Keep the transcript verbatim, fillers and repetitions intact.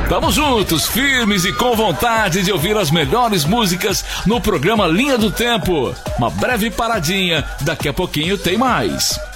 Tamo juntos, firmes e com vontade de ouvir as melhores músicas no programa Linha do Tempo. Uma breve paradinha, daqui a pouquinho tem mais.